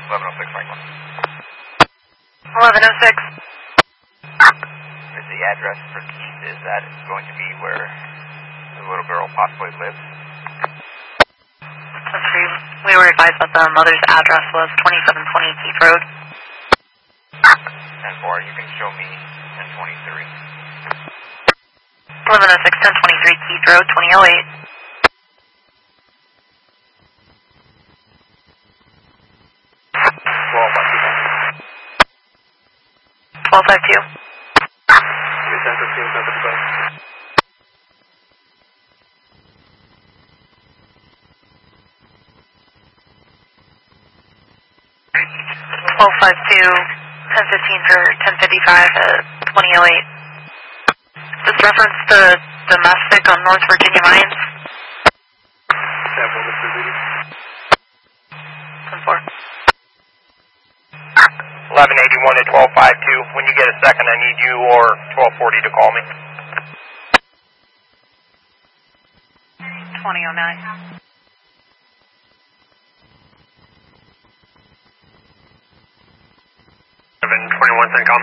1106, Franklin. 1106. Is the address for Keith, is that going to be where the little girl possibly lives? We were advised that the mother's address was 2720 Keith Road. 10-4, you can show me 1023. 1106, 1023 Keith Road, 2008. 1252. 1252, 1015 for 1055 2008. This reference to domestic on North Virginia Mines? 10-4. 1181 to 1252. When you get a second, I need you or 1240 to call me. 2009. 721 CENTCOM.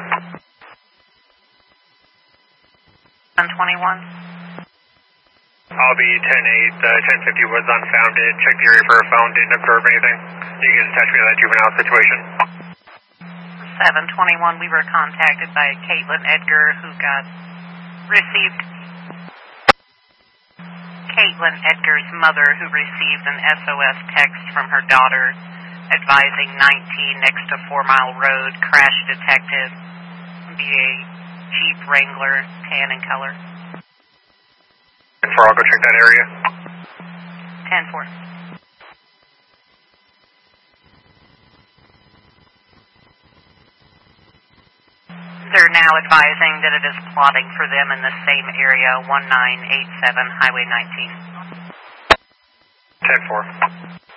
1021. I'll be 10-8. 1050 was unfounded. Check the area for a phone. Didn't observe anything. You can attach me to that juvenile situation. 721, we were contacted by Caitlin Edgar, who received Caitlin Edgar's mother, who received an SOS text from her daughter advising 19 next to 4 Mile Road, crash detected, BA Jeep Wrangler, tan in color. 10-4, I'll go check that area. 10-4. They're now advising that it is plotting for them in the same area, 1987 Highway 19. 10-4.